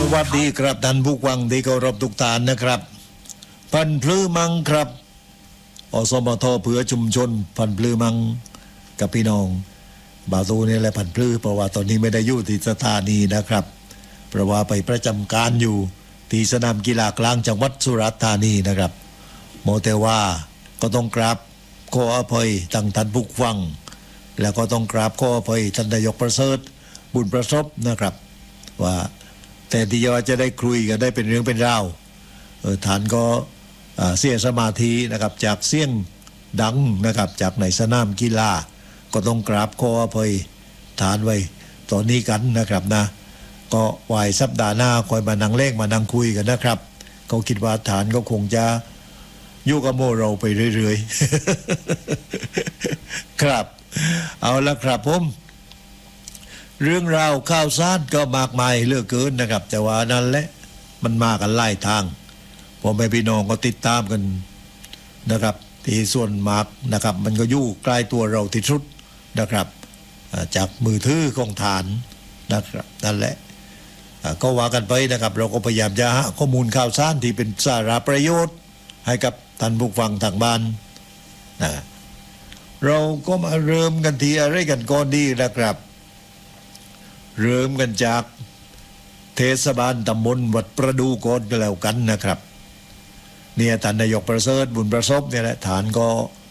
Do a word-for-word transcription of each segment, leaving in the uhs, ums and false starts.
วัสดีครับท่านผู้ฟังที่เคารพทุกท่านนะครับพันพลือมังครับอสมทเผื่อชุมชนพันพลือมังกับพี่น้องบาตูนี่แหละพันพลือเพราะว่าตอนนี้ไม่ได้อยู่ที่สถานีนะครับเพราะว่าไปประจำการอยู่ที่สนามกีฬากลางจังหวัดสุราษฎร์ธานีนะครับโมเตว่าก็ต้องกราบขออภัยตั้งท่านผู้ฟังแล้วก็ต้องกราบขออภัยท่านนายกประเสริฐบุญประสบนะครับว่าแต่ที่จะได้คุยกันได้เป็นเรื่องเป็นราวเออท่านก็เสียสมาธินะครับจากเสียงดังนะครับจากในสนามกีฬาก็ต้องกราบขออภัยฐานไว้ตอนนี้กันนะครับนะก็ไหวสัปดาห์หน้าคอยมานั่งเล่งมานั่งคุยกันนะครับเขาคิดว่าฐานก็คงจะอยู่กับโมเราไปเรื่อยๆครับเอาละครับผมเรื่องราวข่าวสารก็มากมายเหลือเกินนะครับแต่ว่านั่นแหละมันมากันไล่ทางพ่อแม่พี่น้องก็ติดตามกันนะครับที่ส่วนมากนะครับมันก็อยู่ใกล้ตัวเราที่สุดนะครับจากมือถือของฐานนะครับนั่นแหละก็ว่ากันไปนะครับเราก็พยายามจะหาข้อมูลข่าวสารที่เป็นสาระประโยชน์ให้กับท่านผู้ฟังทางบ้านนะเราก็มาเริ่มกันทีอะไรกันก่อนดีนะครับเริ่มกันจากเทศบาลตำบลวัดประดูก่อนก็แล้วกันนะครับเนี่ยท่านนายกประเสริฐบุญประสบเนี่ยแหละฐานก็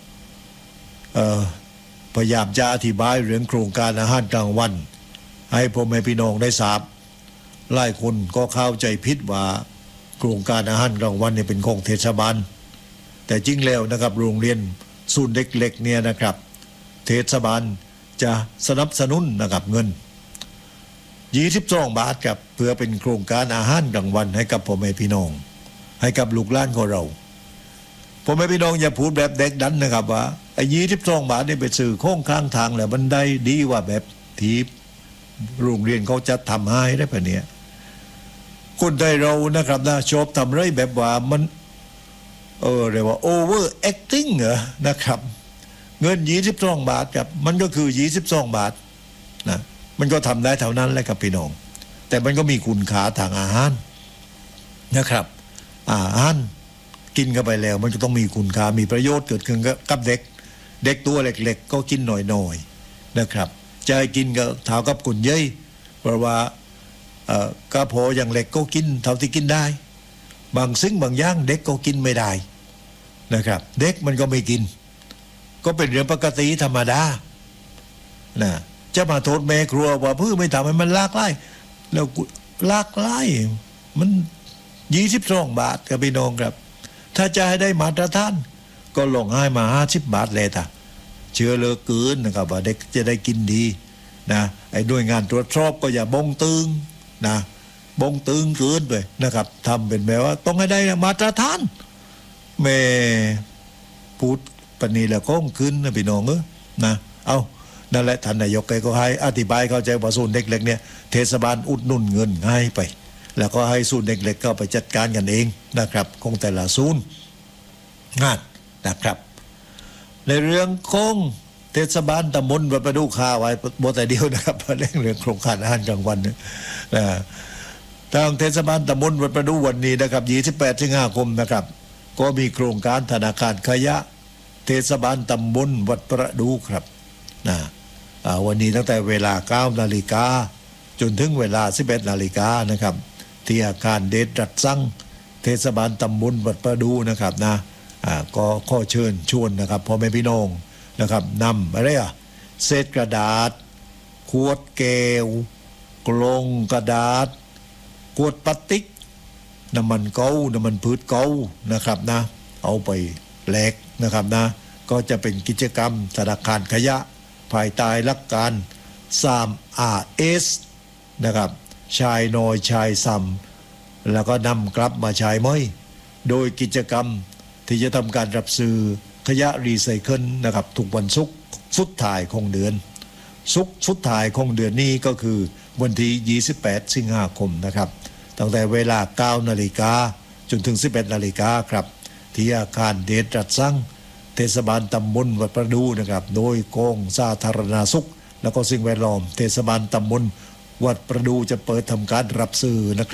พยายามจะอธิบายเรื่องโครงการอาหารกลางวันให้พ่อแม่พี่น้องได้ทราบหลายคนก็เข้าใจผิดว่าโครงการอาหารกลางวันเนี่ยเป็นของเทศบาลแต่จริงแล้วนะครับโรงเรียนศูนย์เด็กๆเนี่ยนะครับเทศบาลจะสนับสนุนนะครับเงินยี่สิบสองบาทครับเพื่อเป็นโครงการอาหารกลางวันให้กับพ่อแม่พี่น้องให้กับลูกหลานของเราพ่อแม่พี่น้องอย่าพูดแบบเด็กดันนะครับว่าไอ้ยี่สิบสองบาทนี่ไปซื้อโค้งข้างทางแล้วมันได้ดีกว่าแบบที่โรงเรียนเขาจะทำให้ได้ปะเนี่ยคนไทยเรานะครับนะชอบทำไรแบบว่ามันเออเรียกว่า over acting เหรอนะครับเงินยี่สิบสองบาทครับมันก็คือยี่สิบสองบาทนะมันก็ทำได้เท่านั้นแหละครับพี่น้องแต่มันก็มีคุณค่าทางอาหารนะครับอาหารกินเข้าไปแล้วมันก็ต้องมีคุณค่ามีประโยชน์เกิดขึ้นกับเด็กเด็กตัวเล็กๆก็กินหน่อยๆนะครับจะให้กินก็เท่ากับกุนเย้ยเพราะว่าก็พออย่างเล็กก็กินเท่าที่กินได้บางซึ่งบางอย่างเด็กก็กินไม่ได้นะครับเด็กมันก็ไม่กินก็เป็นเรื่องปกติธรรมดานะจะมาโทษแม่ครัวว่าเพื่อไม่ทำให้มันลากไล่แล้วลากไล่มันยี่สิบสองบาทกับพี่น้องครับถ้าจะให้ได้มาตรฐานก็ลงให้มาห้าสิบบาทเลยท่ะเชื่อเลือกเกินนะครับว่าเด็กจะได้กินดีนะไอ้หน่วยงานตรวจสอบก็อย่าบงตึงนะบงตึงเกินไปนะครับทำเป็นแบบว่าต้องให้ได้มาตรฐานแม่พูดปนีแล้วก้องขึ้นนะพี่น้องเออนะเอานั่นแหละท่านนายกแกก็ให้อธิบายเข้าใจว่าศูนย์เด็กเล็กเนี่ยเทศบาลอุดหนุนเงินให้ไปแล้วก็ให้ศูนย์เด็กเล็กก็ไปจัดการกันเองนะครับของแต่ละศูนย์งานนะครับในเรื่องของเทศบาลตำบลวัดประดูข่าไว้บทแต่เดียวนะครับเรื่องเรื่องโครงการอาหารกลางวันนะทางเทศบาลตำบลวัดประดูวันนี้นะครับยี่สิบแปดสิงหาคมนะครับก็มีโครงการธนาคารขยะเทศบาลตำบลวัดประดูครับนะวันนี้ตั้งแต่เวลาเก้านาฬิกาจนถึงเวลาสิบเอ็ดนาฬิกานะครับที่อาคารเดชรัตซังเทศบาลตำบลวัดประดูนะครับนะก็ข้อเชิญชวนนะครับพ่อแม่พี่น้องนะครับนำอะไรอะเศษกระดาษขวดแก้วกลงกระดาษขวดพลาสติกน้ำมันเกาน้ำมันพืชเกานะครับนะเอาไปแลกนะครับนะก็จะเป็นกิจกรรมธนาคารขยะภายใต้หลักการ สาม อาร์ เอส นะครับชายน้อยชายซ้ำแล้วก็นำกลับมาใช้ไหมโดยกิจกรรมที่จะทำการรับซื้อขยะรีไซเคิลนะครับทุกวันศุกร์สุดท้ายของเดือนศุกร์สุดท้ายของเดือนนี้ก็คือวันที่ยี่สิบแปดสิงหาคมนะครับตั้งแต่เวลาเก้านาฬิกาจนถึงสิบเอ็ดนาฬิกาครับที่อาคารเดชรัตซังเทศบาลตำบลวัดประดูนะครับโดยกองสาธารณสุขแล้วก็สิ่งแวดล้อมเทศบาลตำบลวัดประดูจะเปิดทำการรับซื้อนะครับ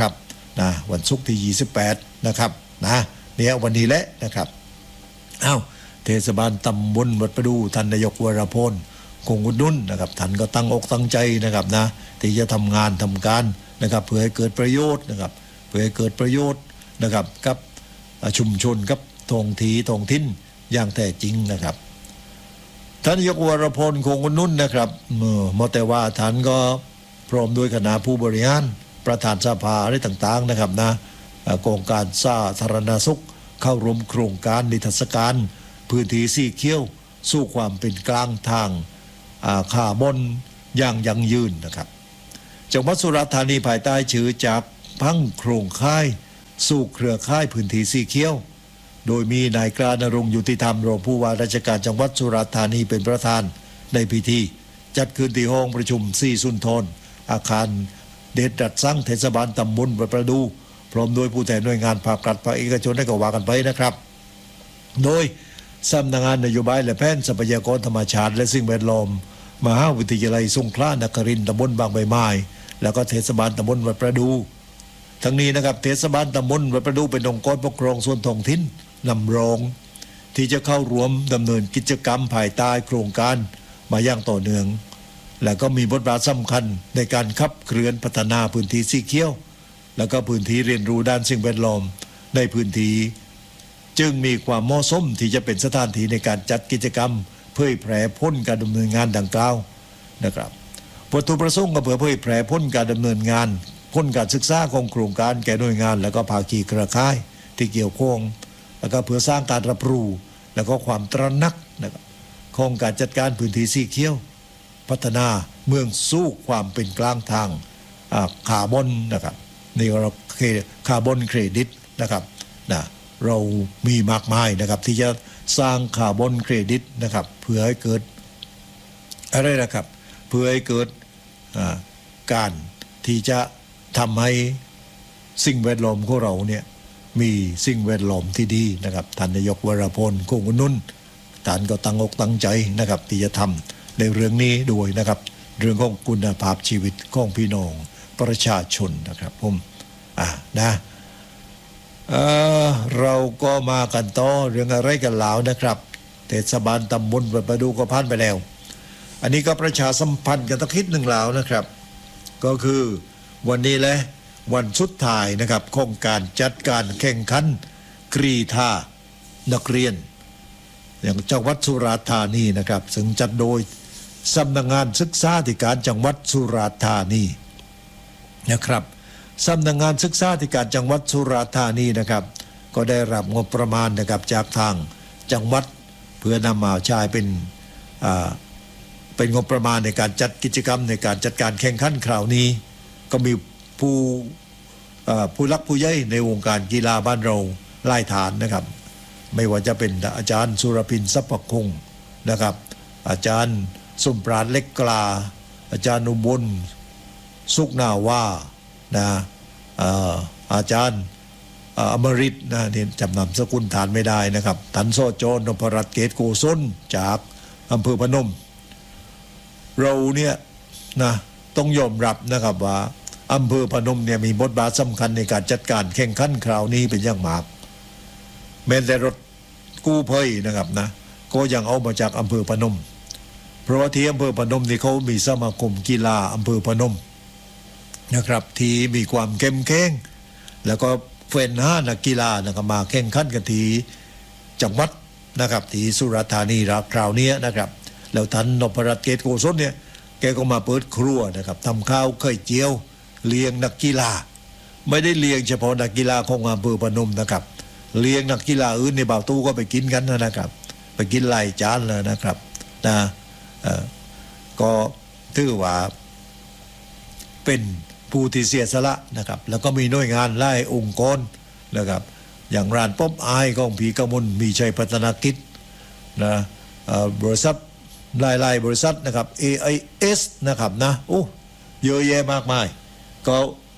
นะวันศุกร์ที่ยี่สิบแปดนะครับนะเนี่ยวันนี้แหละนะครับอ้าวเทศบาลตำบลวัดประดูท่านนายกวรพลคงอุดหนุนนะครับท่านก็ตั้งอกตั้งใจนะครับนะที่จะทำงานทำการนะครับเพื่อให้เกิดประโยชน์นะครับเพื่อให้เกิดประโยชน์นะครับกับชุมชนกับท้องที่ท้องถิ่นอย่างแท้จริงนะครับท่านนายกวรพลคงอุดหนุนนะครับเมื่อมอแต่ว่าท่านก็พร้อมด้วยคณะผู้บริหารประธานสภาอะไรต่างๆนะครับนะโครงการสาธารณสุขเข้าร่วมโครงการนิทรรศการพื้นที่สีเขียวสู่ความเป็นกลางทางคาร์บอนอย่างยั่งยืนนะครับจังหวัดสุราษฎร์ธานีภายใต้ชื่อจากพังโครงข่ายสู่เครือข่ายพื้นที่สีเขียวโดยมีนายกล้านรงค์ยุติธรรมรองผู้ว่าราชการจังหวัดสุราษฎร์ธานีเป็นประธานในพิธีจัดขึ้นที่ห้องประชุมสี่สุนทรอาคารเดชดัดสร้างเทศบาลตำบลวัดประดูพร้อมโดยผู้แทนหน่วยงานภาครัฐภาคเอกชนได้ก็ว่ากันไปนะครับโดยสำนักงานนโยบายและแผนทรัพยากรธรรมชาติและสิ่งแวดล้อมมหาวิทยาลัยสงขลานครินทร์ตำบลบางใบไม้แล้วก็เทศบาลตำบลวัดประดูทั้งนี้นะครับเทศบาลตำบลวัดประดูเป็นองค์กรปกครองส่วนท้องถิ่นนำรองที่จะเข้าร่วมดำเนินกิจกรรมภายใต้โครงการมาอย่างต่อเนื่องและก็มีบทบาทสำคัญในการขับเคลื่อนพัฒนาพื้นที่สีเขียวแล้วก็พื้นที่เรียนรู้ด้านสิ่งแวดล้อมในพื้นที่จึงมีความเหมาะสมที่จะเป็นสถานที่ในการจัดกิจกรรมเผยแพร่พ้นการดำเนินงานดังกล่าวนะครับวัตถุประสงค์ก็เพื่อเผยแพร่พ้นการดำเนินงานพ้นการศึกษาของโครงการแก่หน่วยงานและก็ภาคีเครือข่ายที่เกี่ยวข้องแล้วก็เพื่อสร้างการรับรู้แล้วก็ความตระหนักนะครับของการจัดการพื้นที่สีเขียวพัฒนาเมืองสู่ความเป็นกลางทางคาร์บอนนะครับนี่เราคาร์บอนเครดิตนะครับนะเรามีมากมายนะครับที่จะสร้างคาร์บอนเครดิตนะครับเพื่อให้เกิดอะไรนะครับเพื่อให้เกิดการที่จะทำให้สิ่งแวดล้อมของเราเนี่ยมีสิ่งแวดล้อมที่ดีนะครับท่านนายกวรพลคงอุดหนุนท่านก็ตั้งอกตั้งใจนะครับที่จะทำในเรื่องนี้ด้วยนะครับเรื่องของคุณภาพชีวิตของพี่น้องประชาชนนะครับผมอ่านะเอ่อเราก็มากันต่อเรื่องอะไรกันแล้วนะครับเทศบาลตำบลวัดประดูก็ผ่านไปแล้วอันนี้ก็ประชาสัมพันธ์กันสักนิดหนึ่งแล้วนะครับก็คือวันนี้แหละวันสุดท้ายนะครับของการจัดการแข่งขันกรีฑานักเรียนอย่างจังหวัดสุราษฎร์ธานีนะครับซึ่งจัดโดยสำนักงานศึกษาธิการจังหวัดสุราษฎร์ธานีนะครับสำนักงานศึกษาธิการจังหวัดสุราษฎร์ธานีนะครับก็ได้รับงบประมาณนะครับจากทางจังหวัดเพื่อนำมาใช้เป็นเป็นงบประมาณในการจัดกิจกรรมในการจัดการแข่งขันคราวนี้ก็มีผู้ผู้รักผู้ใหญ่ในวงการกีฬาบ้านเราไล่ฐานนะครับไม่ว่าจะเป็นอาจารย์สุรพินทรัพย์คงนะครับอาจารย์สมปราณเล็กกลาอาจารย์อุบลสุกนาว่านะอาจารย์อมริตนะนี่จำนำสกุลฐานไม่ได้นะครับทันโซโจนพรัตน์เกตโกศลจากอำเภอพนมเราเนี่ยนะต้องยอมรับนะครับว่าอำเภอพนมเนี่ยมีบทบาทสำคัญในการจัดการแข่งขันคราวนี้เป็นอย่างมากแม้แต่รถกู้ภัยนะครับนะก็ยังเอามาจากอำเภอพนมเพราะว่าที่อำเภอพนมนี่เขามีสมาคมกีฬาอำเภอพนมนะครับที่มีความเข้มแข็งแล้วก็เฟ้นห้านักกีฬานะครับมาแข่งขันกันที่จังหวัดนะครับที่สุราษฎร์ธานีคราวนี้นะครับแล้วท่านนพรัตน์เกตโกศลเนี่ยแกก็มาเปิดครัวนะครับทำข้าวไข่เจียวเลี้ยงนักกีฬาไม่ได้เลี้ยงเฉพาะนักกีฬาของอำเภอพนมนะครับเลี้ยงนักกีฬาอื่นในบ่าวตู้ก็ไปกินกันนะครับไปกินไล่จานเลยนะครับนะก็ถือว่าเป็นผู้ที่เสียสละนะครับแล้วก็มีหน่วยงานไล่องค์กรนะครับอย่างร้านป๊อบอายของผีกมลมีชัยพัฒนากิจนะบริษัทไล่ไล่บริษัทนะครับ เอ ไอ เอส นะครับนะโอ้เยอะแยะมากมายก็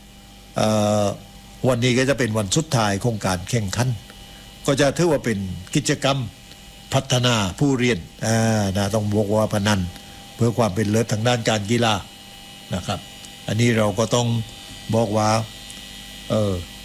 วันนี้ก็จะเป็นวันสุดท้ายของการแข่งขันก็จะถือว่าเป็นกิจกรรมพัฒนาผู้เรียนอ่านะต้องบอกว่าพนันเพื่อความเป็นเลิศทางด้านการกีฬานะครับอันนี้เราก็ต้องบอกว่าเออ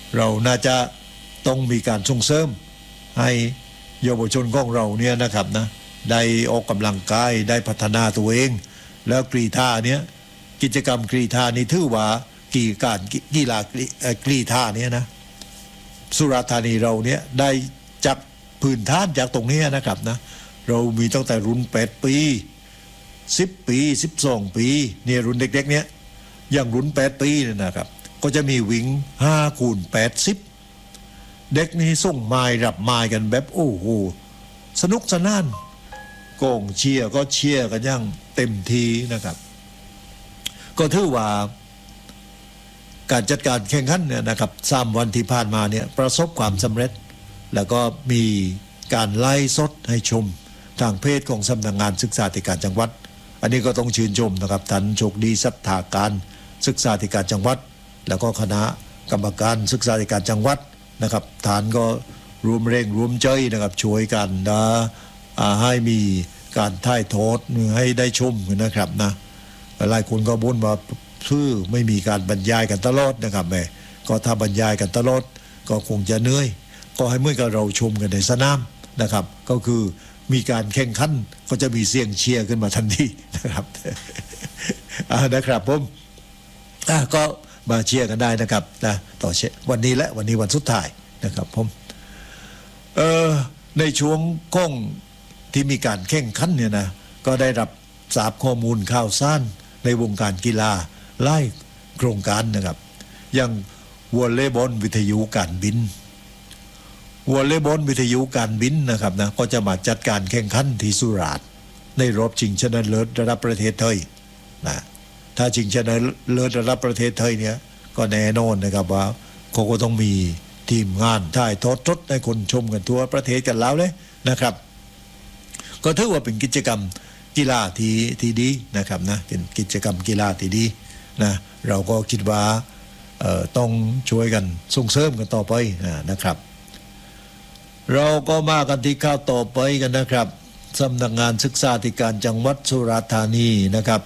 เราน่าจะต้องมีการส่งเสริมให้เยาวชนของเราเนี่ยนะครับนะได้ออกกำลังกายได้พัฒนาตัวเองแล้วกรีฑาเนี้ยกิจกรรมกรีฑานี่ถือว่ากีการกีฬากรีฑาเนี่ยนะสุราษฎร์ธานีเราเนี่ยได้จากพื้นฐานจากตรงนี้นะครับนะเรามีตั้งแต่รุ่นแปดปีสิบปีสิบสองปีเนี่ยรุ่นเด็กๆเนี้ยอย่างรุ่นแปดปีเนี่ยนะครับก็จะมีวิ่งห้าคูณแปดสิบเด็กนี่ส่งไม้รับไม้กันแบบโอ้โหสนุกสนานกองเชียร์ก็เชียร์กันอย่างเต็มทีนะครับก็ถือว่าการจัดการแข่งขันเนี่ยนะครับสามวันที่ผ่านมาเนี่ยประสบความสำเร็จแล้วก็มีการไล่สดให้ชมทางเพจของสำนักงานศึกษาธิการจังหวัดอันนี้ก็ต้องชื่นชมนะครับท่านโชคดีศรัทธาการศึกษาธิการจังหวัดแล้วก็คณะกรรมการศึกษาธิการจังหวัดนะครับฐานก็รวมเร่งรวมใจนะครับช่วยกันนะให้มีการถ่ายทอดให้ได้ชมนะครับนะหลายคนก็บ่นว่าชื่อไม่มีการบรรยายกันตลอดนะครับแม่ก็ถ้าบรรยายกันตลอดก็คงจะเหนื่อยก็ให้เมื่อกับเราชมกันในสนามนะครับก็คือมีการแข่งขันก็จะมีเสียงเชียร์ขึ้นมาทันทีนะครับนะครับผมก็มาเชียร์กันได้นะครับนะต่อเชวันนี้และวันนี้วันสุดท้ายนะครับผมเอ่อในช่วงก้องที่มีการแข่งขันเนี่ยนะก็ได้รับทราบข้อมูลข่าวสารในวงการกีฬาไล่โครงการนะครับอย่างวอลเลย์บอลวิทยุการบินวอลเลย์บอลวิทยุการบินนะครับนะก็จะมาจัดการแข่งขันที่สุราษฎร์ในรอบชิงชนะเลิศระดับประเทศไทยนะถ้าชิงชนะเลิศระดับประเทศไทยเนี่ยก็แน่นอนนะครับว่าเขาก็ต้องมีทีมงานถ่ายทอดสดให้คนชมกันทั่วประเทศกันแล้วเลยนะครับก็ถือว่าเป็นกิจกรรมกีฬาที่ที่ดีนะครับนะเป็นกิจกรรมกีฬาที่ดีนะเราก็คิดว่าต้องช่วยกันส่งเสริมกันต่อไปนะครับเราก็มากันที่ข่าวต่อไปกันนะครับสำนักงานศึกษาธิการจังหวัดสุราษฎร์ธานีนะครับ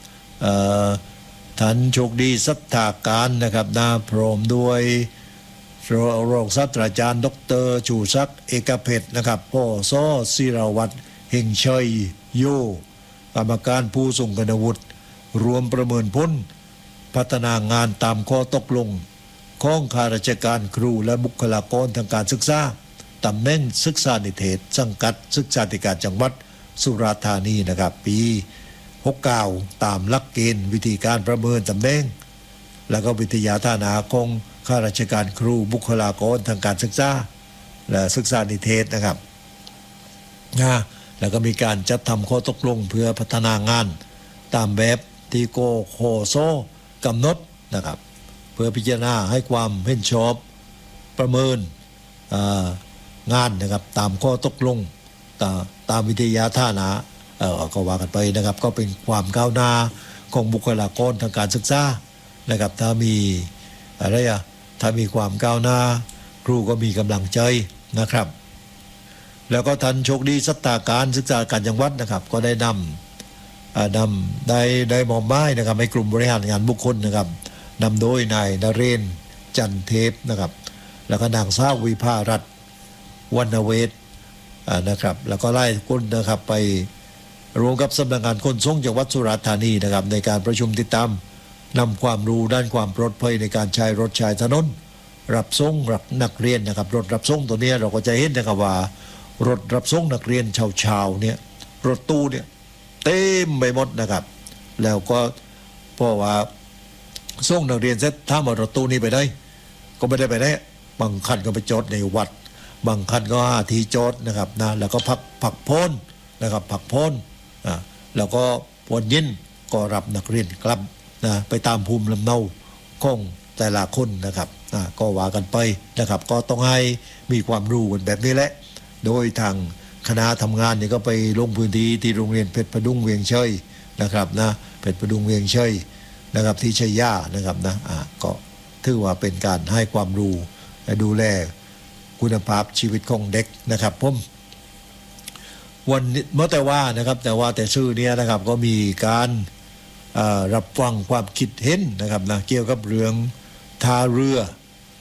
ท่านโชคดีศรัทธาการนะครับนะพร้อมด้วยรองศาสตราจารย์ดรชูศักดิ์เอกเพชรนะครับพ่อซ้อศิรวัตรเฮงชัยโยกรรมการผู้ทรงคุณวุฒิรวมประเมินผลพัฒนางานตามข้อตกลงของข้าราชการครูและบุคลากรทางการศึกษาตำแหน่งศึกษานิเทศสังกัดศึกษาธิการจังหวัดสุราษฎร์ธานีนะครับปีหกสิบเก้าตามหลักเกณฑ์วิธีการประเมินตำแหน่งแล้วก็วิทยาฐานะของข้าราชการครูบุคลากรทางการศึกษาและศึกษานิเทศนะครับนะแล้วก็มีการจัดทำข้อตกลงเพื่อพัฒนางานตามแบบที่โกโคโซกำหนดนะครับเพื่อพิจารณาให้ความเห็นชอบประเมินงานนะครับตามข้อตกลงตาตามวิทยาฐานะเอ่อก็ว่ากันไปนะครับก็เป็นความก้าวหน้าของบุคลากรทางการศึกษานะครับถ้ามีอะไรอะถ้ามีความก้าวหน้าครูก็มีกำลังใจนะครับแล้วก็ท่านโชคดีศรัทธาการศึกษาการจังหวัดนะครับก็ได้นำนำได้ได้มอบหมายนะครับให้กลุ่มบริหารงานบุคคลนะครับนำโดยนายนเรศจันเทพนะครับแล้วก็นางสาววิภารัตน์วรรณเวชนะครับแล้วก็ไล่คนนะครับไปรวมกับสำนักงานขนส่งจังหวัดสุราษฎร์ธานีนะครับในการประชุมติดตามนำความรู้ด้านความปลอดภัยในการใช้รถใช้ถนนรับส่งนักเรียนนะครับรถรับส่งตัวนี้เราก็จะเห็นนะครับว่ารถรับส่งนักเรียนชาวๆเนี่ยรถตู้เนี่ยเต็มไปหมดนะครับแล้วก็เพราะว่าส่งนักเรียนเสร็จถ้ามารถตู้นี้ไปได้ก็ไม่ได้ไปได้บางคันก็ไปจอดในวัดบางคันก็หาที่จอดนะครับนะแล้วก็พักพักพ้นนะครับพักพ้นอ่าแล้วก็วันเย็นก็รับนักเรียนกลับนะไปตามภูมิลำเนาของแต่ละคนนะครับอ่าก็ว่ากันไปนะครับก็ต้องให้มีความรู้กันแบบนี้แหละโดยทางคณะทำงานนี่ก็ไปลงพื้นที่ที่โรงเรียนเพชรพดุงเวียงชัยนะครับนะเพชรพดุงเวียงชัยนะครับที่ชัยยานะครับนะอ่าก็ถือว่าเป็นการให้ความรู้และดูแลคุณภาพชีวิตของเด็กนะครับผมวันนี้เมื่อแต่ว่านะครับแต่ว่าแต่ชื่อเนี้ยนะครับก็มีการรับฟังความคิดเห็นนะครับนะเกี่ยวกับเรื่องท่าเรือ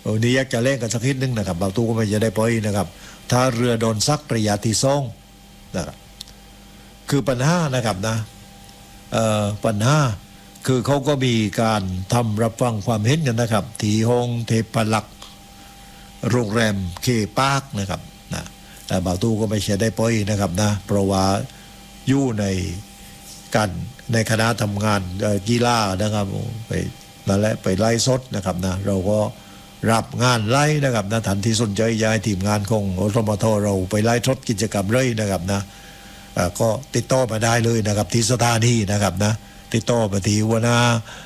วันนี้อยากจะเล่นกันสักนิดนึงนะครับบ่าวตู้ก็ไม่จะได้ปอยนะครับท่าเรือโดนซักระยะที่สองนะครับคือปัญหานะครับนะปัญหาคือเขาก็มีการทำรับฟังความเห็นกันนะครับที่ห้องเทพลักษณ์โรงแรมเคปาร์คนะครับนะแต่บ่าวตู้ก็ไม่ใช่ได้ปอยนะครับนะเพราะว่าอยู่ในการในคณะทำงานกีฬานะครับไปนั่นแหละไปไล่สดนะครับนะเราก็รับงานไล่นะครับนะทันที่สนใจย้ายทีมงานของอสมทเราไปไล่ทดกิจกรรมเลยนะครับนะก็ติดต่อมาได้เลยนะครับที่สถานีนะครับนะติดต่อมาที่หัวหน้า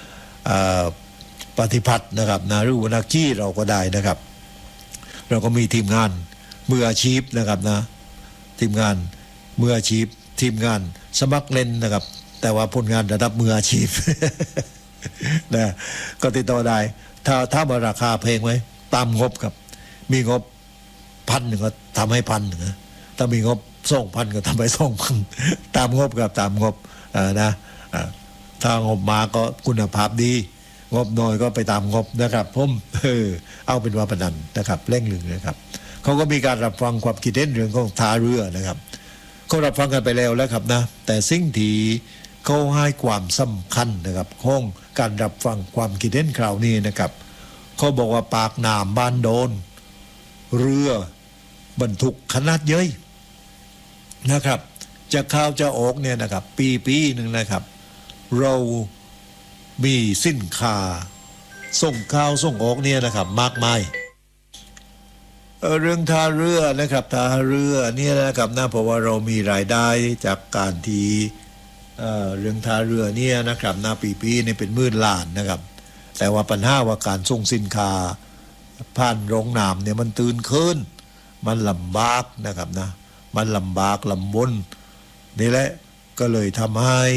ปฏิพัฒน์นะครับนะหรือหัวหน้าขี้เราก็ได้นะครับเราก็มีทีมงานมืออาชีพนะครับนะทีมงานมืออาชีพทีมงานสมัครเล่นนะครับแต่ว่าผลงานระดับมืออาชีพ นะก็ติดต่อได้ถ้าถ้ามาราคาเพลงไหมตามงบครับมีงบพันหนึ่งก็ทำให้พันหนึ่งนะถ้ามีงบสองพันก็ทำให้สองพันตามงบครับตามงบนะถ้างบมาก็คุณภาพดีงบน้อยก็ไปตามงบนะครับผมเออเอาเป็นว่าประนันนะครับเร่งหนึ่งนะครับเขาก็มีการรับฟังความคิดเห็นเรื่องของท่าเรือนะครับเขารับฟังกันไปแล้วแล้วครับนะแต่สิ่งที่เขาให้ความสำคัญนะครับข้องการรับฟังความคิดเห็นคราวนี้นะครับเขาบอกว่าปากน้ำบ้านโดนเรือบรรทุกขนาดเยอะนะครับจะเข้าจะออกเนี่ยนะครับปีปีหนึ่งนะครับเรามีสินค้าส่งข้าวส่งออกเนี่ยนะครับมากมายเรื่องท่าเรือนะครับท่าเรือเนี่ยนะครับนะเพราะว่าเรามีรายได้จากการที่เ, เรื่องท่าเรือเนี่ยนะครับนาปีปีนี่เป็นหมื่นล้านนะครับแต่ว่าปัญหาว่าการส่งสินค้าผ่านโรงน้ำเนี่ยมันตื่นขึ้นมันลำบากนะครับนะมันลำบากลำบนนี่แหละก็เลยทำให้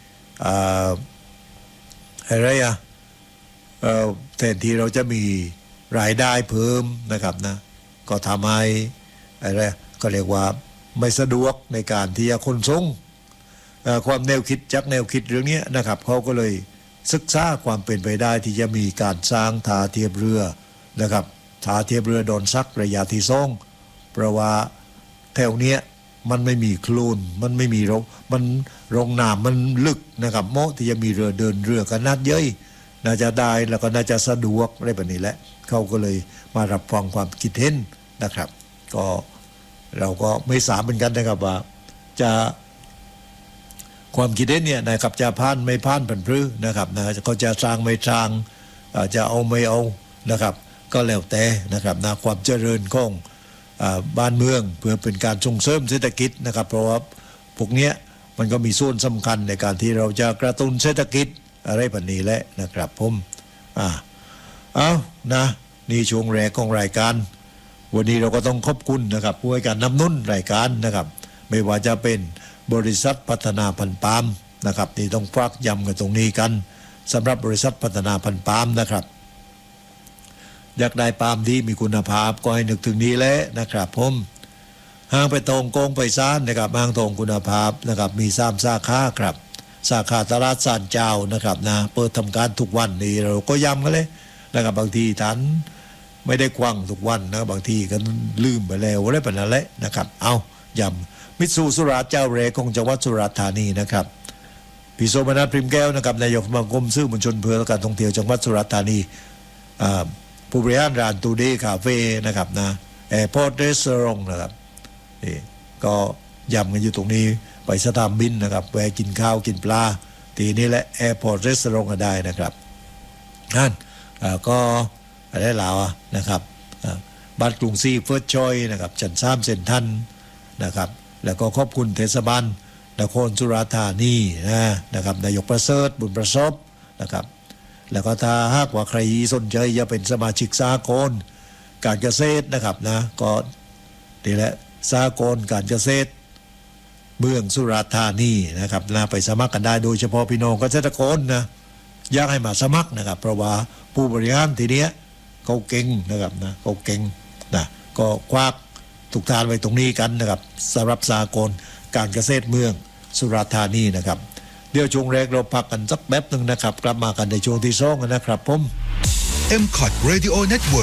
อะไรอะแทนที่เราจะมีรายได้เพิ่มนะครับนะก็ทำให้อะไรก็เรียกว่าไม่สะดวกในการที่จะขนส่งความแนวคิดจากแนวคิดเรื่องนี้นะครับเขาก็เลยศึกษาความเป็นไปได้ที่จะมีการสร้างท่าเทียบเรือนะครับท่าเทียบเรือโดนซักระยะที่สองเพราะว่าแถวเนี้ยมันไม่มีคลื่นมันไม่มีโรงมันโรงน้ำมันลึกนะครับเหมาะที่จะมีเรือเดินเรือขนาดใหญ่น่าจะได้แล้วก็น่าจะสะดวกอะไรแบบนี้แหละเขาก็เลยมารับฟังความคิดเห็นนะครับก็เราก็ไม่ทราบเหมือนกันนะครับว่าจะความคิดเห็นเนี่ยนะครับจะผ่านไม่ผ่านผันพรือนะครับนะเขาจะสร้างไม่สร้างจะเอาไม่เอานะครับก็แล้วแต่นะครับนะความเจริญของบ้านเมืองเพื่อเป็นการส่งเสริมเศรษฐกิจนะครับเพราะว่าพวกนี้มันก็มีส่วนสำคัญในการที่เราจะกระตุ้นเศรษฐกิจอะไรแบบนี้แหละนะครับผมอ่าเอานะนี่ช่วงแรกของรายการวันนี้เราก็ต้องขอบคุณนะครับผู้ให้การนำนุนรายการนะครับไม่ว่าจะเป็นบริษัทพัฒนาพันธุ์ปาล์มนะครับนี่ต้องฝากย้ำกันตรงนี้กันสำหรับบริษัทพัฒนาพันธุ์ปาล์มนะครับอยากได้ปาล์มที่มีคุณภาพก็ให้นึกถึงนี้แหละนะครับผมห้างไปตรงโกงไปซ่านนะครับห้างตรงคุณภาพนะครับมีสามสาขาครับสาขาตลาดซานเจ้านะครับนะเปิดทำการทุกวันนี่เราก็ย้ำกันเลยนะครับบางทีท่านไม่ได้ควังทุกวันนะบางทีก็ลืมไปแล้วอะไรแบบนั้นแหละนะครับเอาย้ำมิตซูสุราษฎร์เจ้าเรของจังหวัดสุราษฎร์ธานีนะครับพี่โสมนัสพริมแก้วนะครับนายกสมาคมสื่อมวลชนเพื่อการท่องเที่ยวจังหวัดสุราษฎร์ธานีผู้บริหารร้านตูดีคาเฟ่นะครับนะแอร์พอร์ตเรสเตอรองนะครับนี่ก็ย้ำกันอยู่ตรงนี้ไปสนามบินนะครับแวะกินข้าวกินปลาทีนี้แหละแอร์พอร์ตเรสเตอรองก็ได้นะครับนั่นก็อะไรเหล่านะครับบ้านกรุงซีเฟิร์สชอยนะครับจันทร์ซ้ำเซนทันนะครับแล้วก็ขอบคุณเทศบาลนครสุราษฎร์ธานีนะนะครับนายกประเสริฐบุญประสบนะครับแล้วก็ถ้าหากว่าใครสนใจจะเป็นสมาชิกสากลการเกษตรนะครับนะก็นี่แหละสากลการเกษตรเมืองสุราษฎร์ธานีนะครับนะไปสมัครกันได้โดยเฉพาะพี่น้องเกษตรกรนะอยากให้มาสมัครนะครับเพราะว่าผู้บริหารทีเนี้ยเขาเก่งนะครับนะเขาเก่งนะก็ควักทุกทานไว้ตรงนี้กันนะครับสำหรับสากลการเกษตรเมืองสุราษฎร์ธานีนะครับเดี๋ยวช่วงแรกเราพักกันสักแป๊บนึงนะครับกลับมากันในช่วงที่สองนะครับผมเอ็ม คอท Radio Network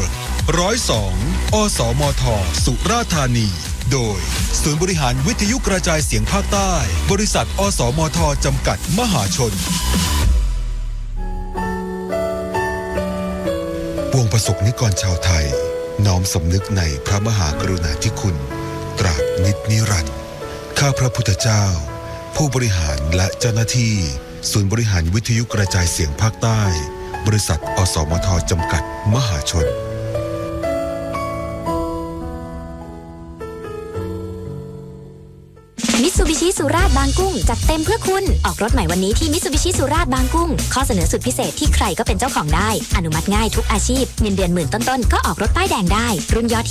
ร้อยสองอสมทสุราษฎร์ธานีโดยศูนย์บริหารวิทยุกระจายเสียงภาคใต้บริษัทอสมทจำกัดมหาชนปวงประสบนิกรชาวไทยน้อมสำนึกในพระมหากรุณาธิคุณตราบนิจนิรันดร์ข้าพระพุทธเจ้าผู้บริหารและเจ้าหน้าที่ศูนย์บริหารวิทยุกระจายเสียงภาคใต้บริษัทอสมทจำกัดมหาชนมิตซูบิชิสุราษฎร์บางกุ้งจัดเต็มเพื่อคุณออกรถใหม่วันนี้ที่มิตซูบิชิสุราษฎร์บางกุ้งข้อเสนอสุดพิเศษที่ใครก็เป็นเจ้าของได้อนุมัติง่ายทุกอาชีพเงินเดือนหมื่นต้นๆก็ออกรถป้ายแดงได้รุ่นยอด